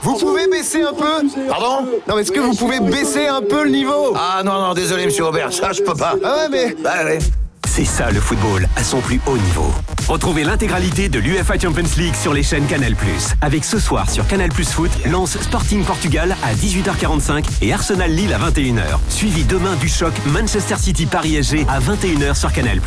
Vous pouvez baisser un peu? Pardon? Non, mais est-ce que vous pouvez baisser un peu le niveau? Ah non, désolé monsieur Aubert, ça je peux pas. Ah ouais, mais... Allez. C'est ça le football à son plus haut niveau. Retrouvez l'intégralité de l'UEFA Champions League sur les chaînes Canal+. Avec ce soir sur Canal+ Foot, Lens Sporting Portugal à 18h45 et Arsenal Lille à 21h. Suivi demain du choc Manchester City Paris SG à 21h sur Canal+.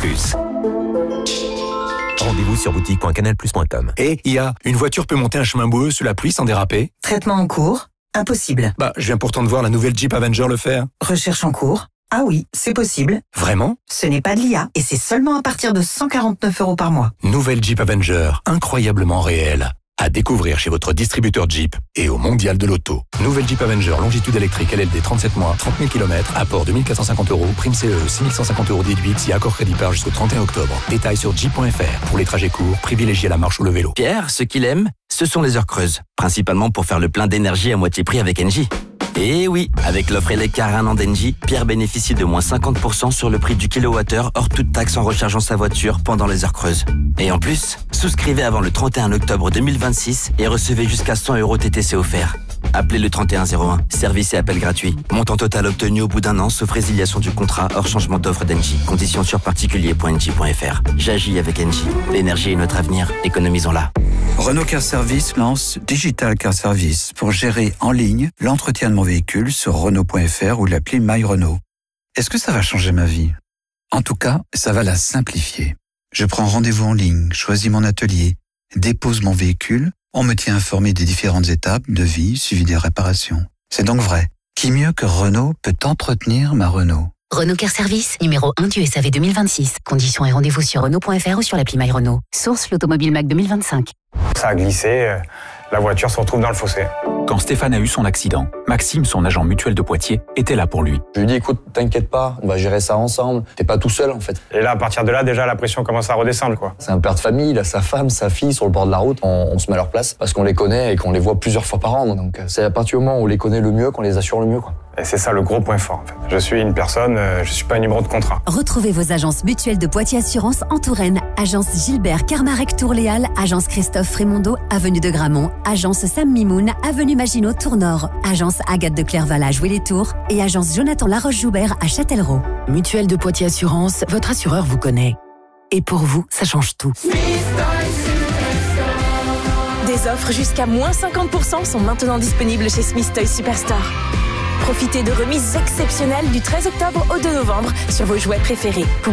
Rendez-vous sur boutique.canalplus.com. Et une voiture peut monter un chemin boueux sous la pluie sans déraper? Traitement en cours? Impossible. Je viens pourtant de voir la nouvelle Jeep Avenger le faire. Recherche en cours? Ah oui, c'est possible. Vraiment? Ce n'est pas de l'IA et c'est seulement à partir de 149 € par mois. Nouvelle Jeep Avenger, incroyablement réelle. À découvrir chez votre distributeur Jeep et au Mondial de l'Auto. Nouvelle Jeep Avenger, longitude électrique LLD 37 mois, 30 000 km, apport 2450 €, prime CE, 6150 € déduite si accord crédit par jusqu'au 31 octobre. Détails sur jeep.fr. Pour les trajets courts, privilégiez la marche ou le vélo. Pierre, ce qu'il aime, ce sont les heures creuses. Principalement pour faire le plein d'énergie à moitié prix avec Engie. Et oui, avec l'offre Elecar 1 an d'Engie, Pierre bénéficie de moins 50% sur le prix du kilowattheure hors toute taxe en rechargeant sa voiture pendant les heures creuses. Et en plus, souscrivez avant le 31 octobre 2026 et recevez jusqu'à 100 € TTC offerts. Appelez le 3101, service et appel gratuit. Montant total obtenu au bout d'un an, sauf résiliation du contrat hors changement d'offre d'Engie. Conditions sur particulier.engie.fr. J'agis avec Engie. L'énergie est notre avenir, économisons-la. Renault Car Service lance Digital Car Service pour gérer en ligne l'entretien de mon véhicule sur Renault.fr ou l'appli My Renault. Est-ce que ça va changer ma vie? En tout cas, ça va la simplifier. Je prends rendez-vous en ligne, choisis mon atelier, dépose mon véhicule, on me tient informé des différentes étapes, devis, suivi des réparations. C'est donc vrai. Qui mieux que Renault peut entretenir ma Renault? Renault Car Service, numéro 1 du SAV 2026. Conditions et rendez-vous sur Renault.fr ou sur l'appli My Renault. Source l'Automobile Mac 2025. Ça a glissé, la voiture se retrouve dans le fossé. Quand Stéphane a eu son accident, Maxime, son agent mutuel de Poitiers, était là pour lui. Je lui dis, écoute, t'inquiète pas, on va gérer ça ensemble. T'es pas tout seul, en fait. Et là, à partir de là, déjà, la pression commence à redescendre, quoi. C'est un père de famille, il a sa femme, sa fille sur le bord de la route. On se met à leur place parce qu'on les connaît et qu'on les voit plusieurs fois par an. Donc, c'est à partir du moment où on les connaît le mieux qu'on les assure le mieux, quoi. Et c'est ça le gros point fort, en fait. Je suis une personne, je suis pas un numéro de contrat. Retrouvez vos agences mutuelles de Poitiers Assurance en Touraine. Agence Gilbert Carmarec Tourléal, agence Christophe Frémondeau, avenue de Gramont, agence Sam Mimoun, avenue Maginot Tour-Nord, agence Agathe de Clerval à Joué-les-Tours et agence Jonathan Laroche-Joubert à Châtellerault. Mutuelle de Poitiers Assurance, votre assureur vous connaît. Et pour vous, ça change tout. Des offres jusqu'à moins 50% sont maintenant disponibles chez Smith Toys Superstore. Profitez de remises exceptionnelles du 13 octobre au 2 novembre sur vos jouets préférés.